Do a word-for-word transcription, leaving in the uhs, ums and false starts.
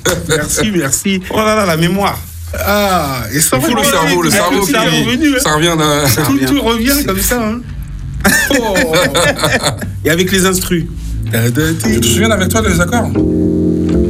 Merci, merci. Oh là là, la mémoire. Ah, et ça Il faut le cerveau, le cerveau qui... ça, revenu, hein. ça revient d'un... Ça tout, revient. Tout revient comme ça. Hein. Oh. Et avec les instrus. Tu te souviens avec toi des accords?